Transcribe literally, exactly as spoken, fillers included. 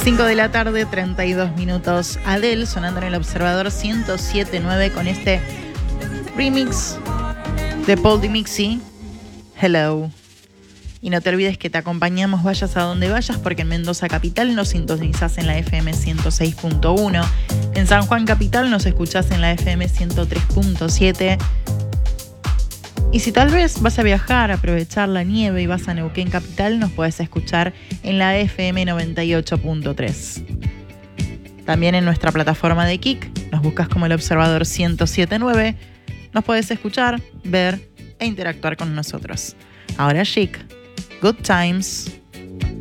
cinco de la tarde, treinta y dos minutos. Adele sonando en el Observador ciento siete punto nueve con este remix de Paul DiMixi, Hello. Y no te olvides que te acompañamos vayas a donde vayas, porque en Mendoza Capital nos sintonizás en la F M ciento seis punto uno. En San Juan Capital nos escuchás en la F M ciento tres punto siete. Y si tal vez vas a viajar, a aprovechar la nieve y vas a Neuquén Capital, nos podés escuchar en la F M noventa y ocho punto tres. También en nuestra plataforma de Kik, nos buscas como el Observador ciento siete punto nueve. Nos podés escuchar, ver e interactuar con nosotros. Ahora chic, Good Times.